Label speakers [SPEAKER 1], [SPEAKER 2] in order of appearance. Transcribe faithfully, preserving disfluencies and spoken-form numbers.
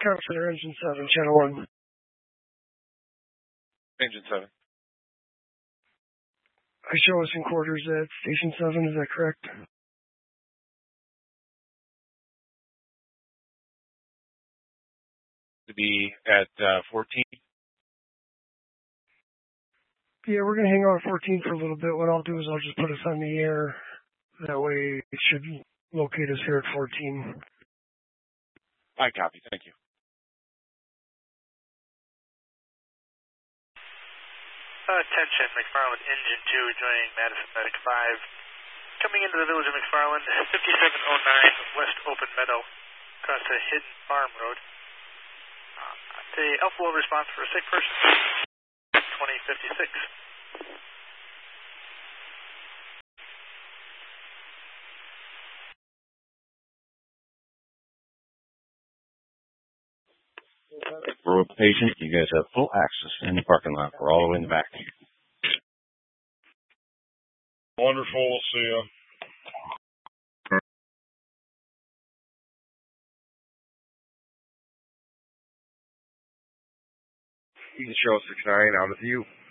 [SPEAKER 1] Counter Center, Engine seven, Channel one.
[SPEAKER 2] Engine seven.
[SPEAKER 1] I show us in quarters at Station seven, is that correct?
[SPEAKER 2] To be at uh, fourteen?
[SPEAKER 1] Yeah, we're going to hang on at fourteen for a little bit. What I'll do is I'll just put us on the air. That way it should locate us here at fourteen.
[SPEAKER 2] I copy. Thank you.
[SPEAKER 3] Attention, McFarland Engine two joining Madison Medic five. Coming into the village of McFarland, fifty-seven oh nine West Open Meadow, across the Hidden Farm Road. Uh, the Alpha will response for a sick person, twenty fifty-six.
[SPEAKER 4] For a patient, you guys have full access in the parking lot. We're all the way in the back.
[SPEAKER 5] Wonderful. See ya.
[SPEAKER 6] You can show six nine out of you.